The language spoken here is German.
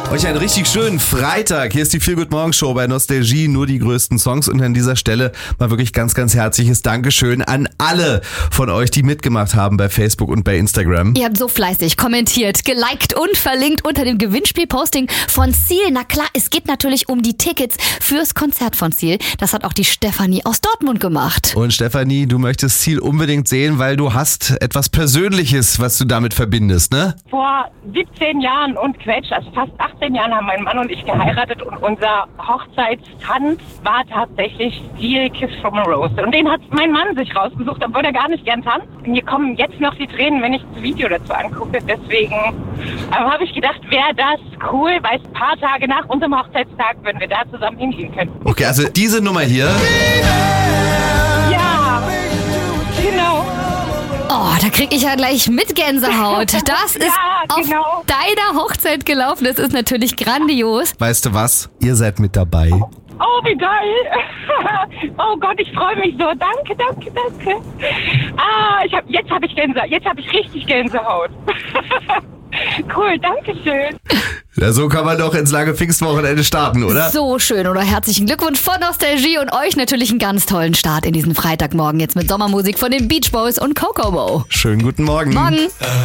Euch einen richtig schönen Freitag. Hier ist die Feel Good Morning Show bei Nostalgie. Nur die größten Songs. Und an dieser Stelle mal wirklich ganz, ganz herzliches Dankeschön an alle von euch, die mitgemacht haben bei Facebook und bei Instagram. Ihr habt so fleißig kommentiert, geliked und verlinkt unter dem Gewinnspiel-Posting von Seal. Na klar, es geht natürlich um die Tickets fürs Konzert von Seal. Das hat auch die Stefanie aus Dortmund gemacht. Und Stefanie, du möchtest Seal unbedingt sehen, weil du hast etwas Persönliches, was du damit verbindest, ne? Vor 17 Jahren und Quetsch, also fast 18 Jahren haben mein Mann und ich geheiratet und unser Hochzeitstanz war tatsächlich Seal Kiss from a Rose. Und den hat mein Mann sich rausgesucht, obwohl er gar nicht gern tanzt. Und mir kommen jetzt noch die Tränen, wenn ich das Video dazu angucke. Deswegen habe ich gedacht, wäre das cool, weil ein paar Tage nach unserem Hochzeitstag würden wir da zusammen hingehen können. Okay, also diese Nummer hier. Ja, genau. Oh, da krieg ich ja gleich mit Gänsehaut. Das ist genau. auf deiner Hochzeit gelaufen. Das ist natürlich grandios. Weißt du was? Ihr seid mit dabei. Oh, wie geil. Oh Gott, ich freue mich so. Danke, danke, danke. Jetzt habe ich Gänsehaut. Jetzt habe ich richtig Gänsehaut. Cool, danke schön. Ja, so kann man doch ins lange Pfingstwochenende starten, oder? So schön, oder? Herzlichen Glückwunsch von Nostalgie und euch natürlich einen ganz tollen Start in diesen Freitagmorgen jetzt mit Sommermusik von den Beach Boys und Coco Mo. Schönen guten Morgen. Morgen.